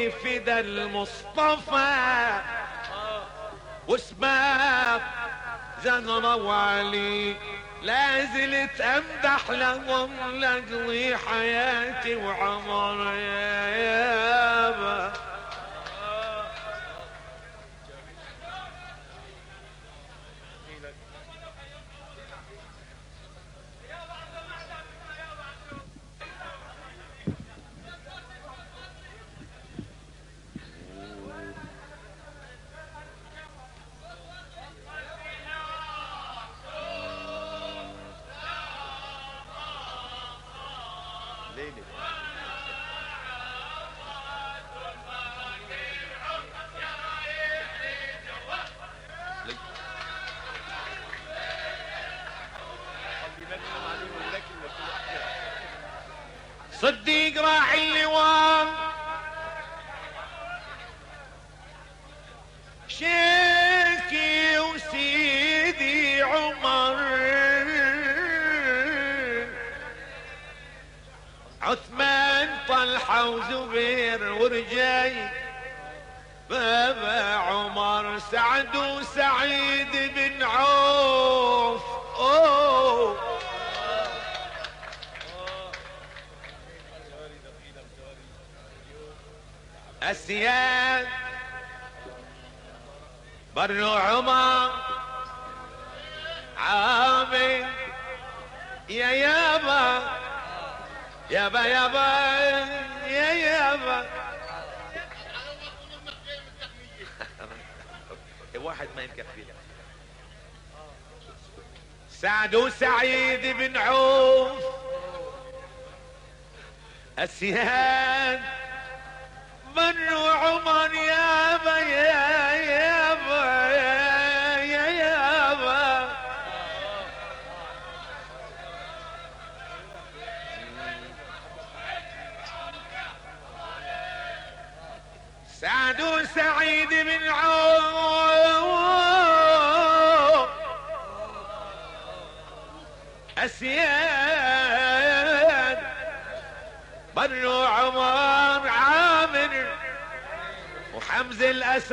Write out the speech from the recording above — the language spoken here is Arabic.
فدا المصطفى واسباب زهرة وعلي، لا زلت امدح لهم لاقضي حياتي وعمر يا يابا. صديق راعي اللواء شيخي وسيدي عمر، عثمان طلحة وزبير ورجاي بابا عمر، سعد وسعيد بن عوف اسياد بر عمر عامر يا يابا يابا يابا يا يابا. واحد ما يكفي. سعد وسعيد بن عوف اسياد بر عمر يابا يا يابا يا يابا. سعد وسعيد بن عوف اسياد بر عمر عامر وحمز الاسد